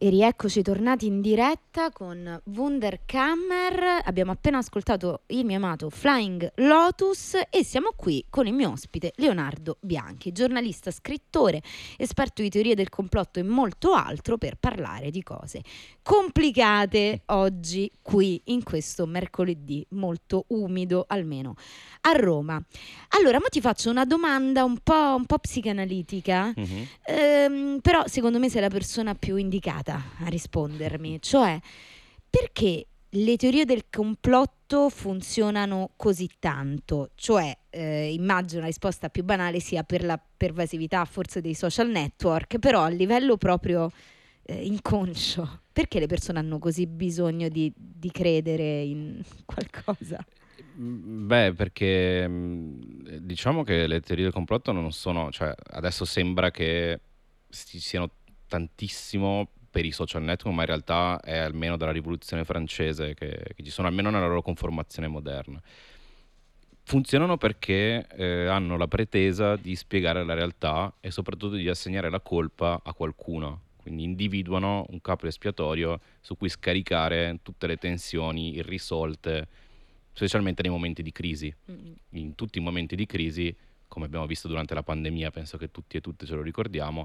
E rieccoci tornati in diretta con Wunderkammer. Abbiamo appena ascoltato il mio amato Flying Lotus e siamo qui con il mio ospite Leonardo Bianchi, giornalista, scrittore, esperto di teorie del complotto e molto altro, per parlare di cose complicate oggi qui in questo mercoledì molto umido, almeno a Roma. Allora, mo ti faccio una domanda un po' psicanalitica, però secondo me sei la persona più indicata a rispondermi, cioè perché le teorie del complotto funzionano così tanto? Cioè, immagino la risposta più banale sia per la pervasività forse dei social network, però a livello proprio inconscio, perché le persone hanno così bisogno di credere in qualcosa? Beh, perché diciamo che le teorie del complotto non sono, cioè adesso sembra che siano tantissimo per i social network, ma in realtà è almeno dalla rivoluzione francese che ci sono, almeno nella loro conformazione moderna. Funzionano perché hanno la pretesa di spiegare la realtà e soprattutto di assegnare la colpa a qualcuno. Quindi individuano un capo espiatorio su cui scaricare tutte le tensioni irrisolte, specialmente nei momenti di crisi. In tutti i momenti di crisi, come abbiamo visto durante la pandemia, penso che tutti e tutte ce lo ricordiamo,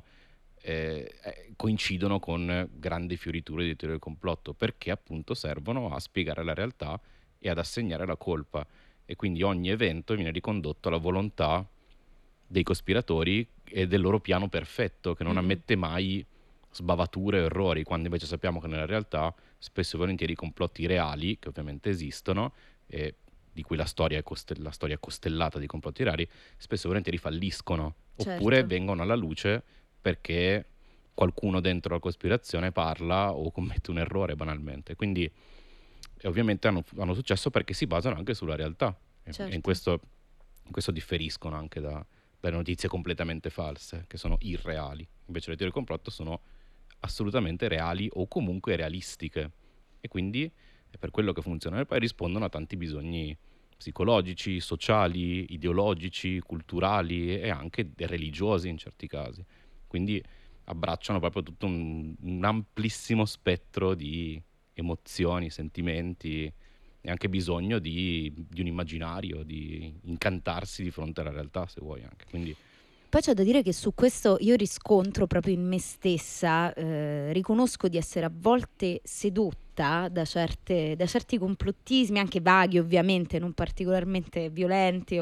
coincidono con grandi fioriture di teoria del complotto, perché appunto servono a spiegare la realtà e ad assegnare la colpa. E quindi ogni evento viene ricondotto alla volontà dei cospiratori e del loro piano perfetto, che non ammette mai sbavature o errori, quando invece sappiamo che nella realtà spesso e volentieri i complotti reali, che ovviamente esistono, e di cui la storia è costellata di complotti reali, spesso e volentieri falliscono, oppure Certo. vengono alla luce perché qualcuno dentro la cospirazione parla o commette un errore banalmente. Quindi ovviamente hanno successo perché si basano anche sulla realtà, e in Certo. questo differiscono anche dalle notizie completamente false, che sono irreali. Invece le teorie del complotto sono assolutamente reali o comunque realistiche, e quindi è per quello che funzionano, e poi rispondono a tanti bisogni psicologici, sociali, ideologici, culturali e anche religiosi in certi casi. Quindi abbracciano proprio tutto un amplissimo spettro di emozioni, sentimenti e anche bisogno di un immaginario, di incantarsi di fronte alla realtà, se vuoi anche. Quindi Poi c'è da dire che su questo io riscontro proprio in me stessa, riconosco di essere a volte sedotta da certi complottismi, anche vaghi ovviamente, non particolarmente violenti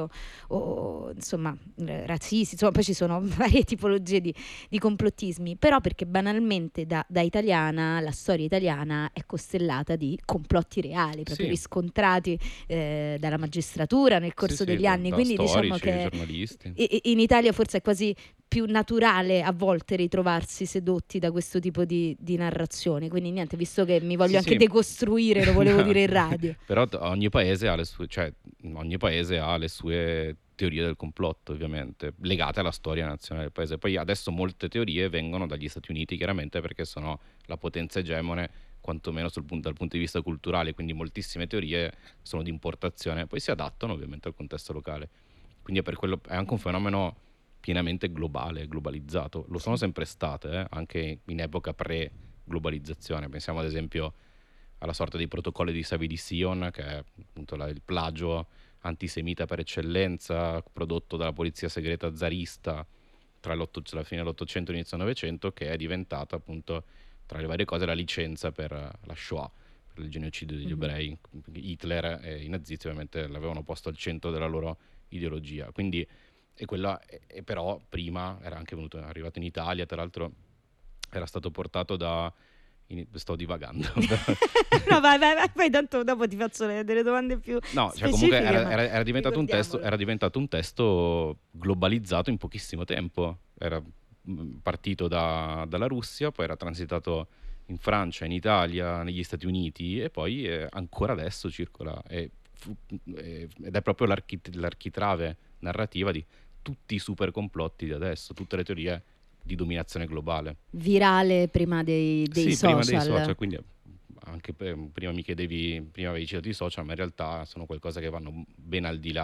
o insomma razzisti, insomma poi ci sono varie tipologie di complottismi, però perché banalmente da italiana la storia italiana è costellata di complotti reali, proprio sì, riscontrati dalla magistratura nel sì, corso sì, degli anni, da quindi diciamo storici, che giornalisti. in Italia forse è quasi più naturale a volte ritrovarsi sedotti da questo tipo di narrazione. Quindi niente, visto che mi voglio Sì, anche sì. decostruire, lo volevo No, dire in radio. però ogni paese ha le sue, cioè, ogni paese ha le sue teorie del complotto, ovviamente, legate alla storia nazionale del paese. Poi adesso molte teorie vengono dagli Stati Uniti, chiaramente, perché sono la potenza egemone, quantomeno dal punto di vista culturale, quindi moltissime teorie sono di importazione, poi si adattano ovviamente al contesto locale. Quindi è per quello, è anche un fenomeno pienamente globale, globalizzato. Lo sono Sì. sempre state, anche in epoca pre-globalizzazione. Pensiamo ad esempio alla sorta dei protocolli di Savi di Sion, che è appunto il plagio antisemita per eccellenza, prodotto dalla polizia segreta zarista tra la fine dell'Ottocento e l'inizio del Novecento, che è diventata appunto, tra le varie cose, la licenza per la Shoah, per il genocidio degli Mhm. ebrei. Hitler e i nazisti ovviamente l'avevano posto al centro della loro ideologia. Quindi, e quella, però prima era anche arrivato in Italia, tra l'altro era stato portato sto divagando. No, vai, tanto dopo ti faccio delle domande più No, cioè comunque specifiche, ma era diventato un testo, ricordiamolo. era diventato un testo globalizzato in pochissimo tempo. Era partito dalla Russia, poi era transitato in Francia, in Italia, negli Stati Uniti, e poi ancora adesso circola. Ed è proprio l'architrave narrativa di tutti i super complotti di adesso, tutte le teorie di dominazione globale. Virale prima dei Sì, prima dei social. social, quindi anche prima mi chiedevi, prima avevi citato i social, ma in realtà sono qualcosa che vanno ben al di là